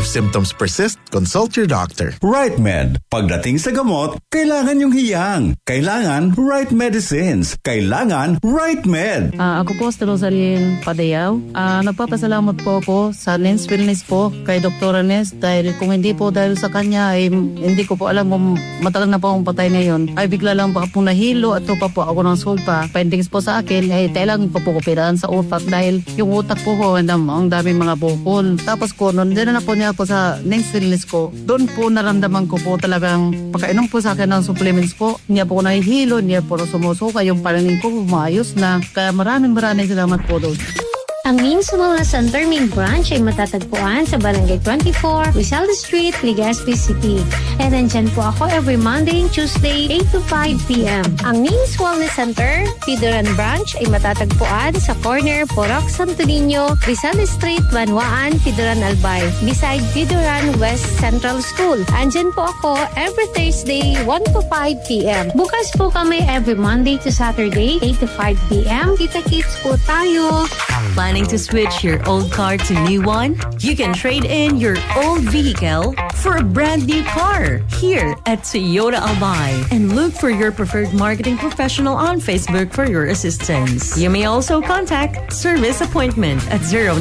If symptoms persist, consult your doctor. Right Med. Pagdating sa gamot, kailangan yung hiyang. Kailangan right medicines. Kailangan right med. Ako po si Rosalyn Padayaw. Nagpapasalamat po ako sa Nens Wellness po kay Dr. Nes dahil kung hindi po dahil sa kanya ay hindi ko po alam kung matagal na po akong patay ngayon. Ay bigla lang pa po nahilo at pa po ako ng sulpa. Findings po sa akin ay kailangan pa po kupiraan sa utak dahil yung utak po ko ang daming mga bukol. Tapos ko noon din na po niya po sa Nens Wellness ko. Doon po naramdaman ko po talagang pagkainom po sa akin ng supplements po. Hindi po nahihilo, hindi po sumusuka. Yung palanin ko umayos na. Kaya maraming salamat po doon. Ang Means Wellness Center main branch ay matatagpuan sa Barangay 24, Rizal Street, Legazpi City. And nandyan po ako every Monday and Tuesday, 8 to 5 p.m. Ang Means Wellness Center, Pidoran Branch ay matatagpuan sa corner Porok Santo Niño, Rizal Street, Banwaan, Pidoran Albay, beside Pidoran West Central School. Andyan po ako every Thursday, 1 to 5 p.m. Bukas po kami every Monday to Saturday, 8 to 5 p.m. Kita-kits po tayo. Planning to switch your old car to new one? You can trade in your old vehicle for a brand new car here at Toyota Albay and look for your preferred marketing professional on Facebook for your assistance. You may also contact Service Appointment at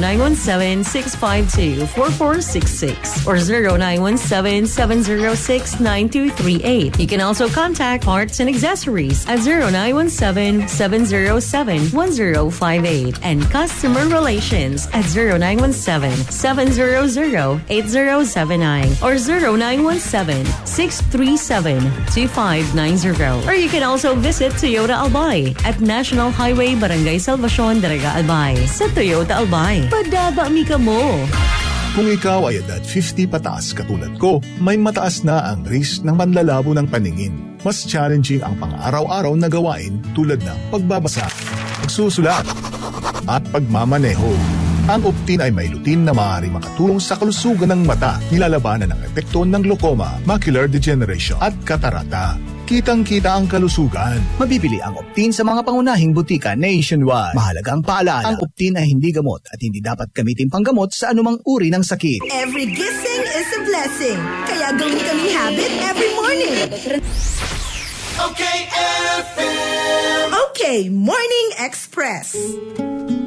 0917-652-4466 or 0917-706-9238. You can also contact Parts and Accessories at 0917-707-1058 and Customer Relations at 0917-700-8079 or 0917-637-2590. Or you can also visit Toyota Albay at National Highway Barangay Salvacion, Daraga Albay. Sa Toyota Albay, padabami ka mo! Kung ikaw ay edad 50 pataas katulad ko, may mataas na ang risk ng panlalabo ng paningin. Mas challenging ang pang-araw-araw na gawain tulad ng pagbabasa, pagsusulat, at pagmamaneho. Ang Optin ay may lutin na maaari makatulong sa kalusugan ng mata, nilalabanan ng epekto ng glaucoma, macular degeneration at katarata. Kitang-kita ang kalusugan. Mabibili ang Optin sa mga pangunahing butika nationwide. Mahalagang paalala, ang Optin ay hindi gamot at hindi dapat gamitin panggamot sa anumang uri ng sakit. Every gising is a blessing. Kaya gawin kaming habit every morning. Okay, FM. Okay, Morning Express.